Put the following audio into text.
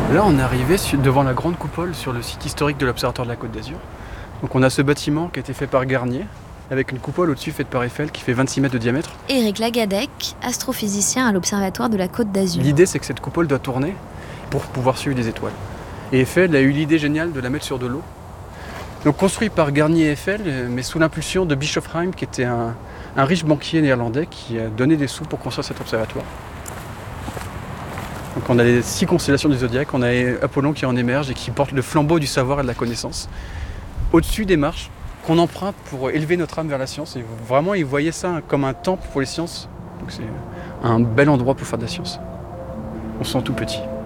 Là, on est arrivé devant la grande coupole sur le site historique de l'Observatoire de la Côte d'Azur. Donc on a ce bâtiment qui a été fait par Garnier, avec une coupole au-dessus faite par Eiffel qui fait 26 mètres de diamètre. Éric Lagadec, astrophysicien à l'Observatoire de la Côte d'Azur. L'idée, c'est que cette coupole doit tourner pour pouvoir suivre les étoiles. Et Eiffel a eu l'idée géniale de la mettre sur de l'eau. Donc construit par Garnier et Eiffel, mais sous l'impulsion de Bischofsheim, qui était un riche banquier néerlandais qui a donné des sous pour construire cet observatoire. Donc on a les 6 constellations du zodiaque, on a Apollon qui en émerge et qui porte le flambeau du savoir et de la connaissance. Au-dessus des marches qu'on emprunte pour élever notre âme vers la science. Et vraiment, ils voyaient ça comme un temple pour les sciences. Donc c'est un bel endroit pour faire de la science. On se sent tout petit.